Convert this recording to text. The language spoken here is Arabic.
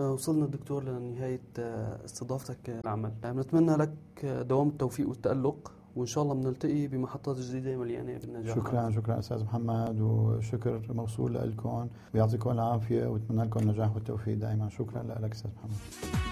وصلنا دكتور لنهاية استضافتك العمل. بنتمنى لك دوام التوفيق والتألق، وإن شاء الله بنلتقي بمحطات جديدة مليانة بالنجاح. شكرا أستاذ محمد، وشكر موصول لكم، ويعطيكم العافية، واتمنى لكم النجاح والتوفيق دائما. شكرا لك أستاذ محمد.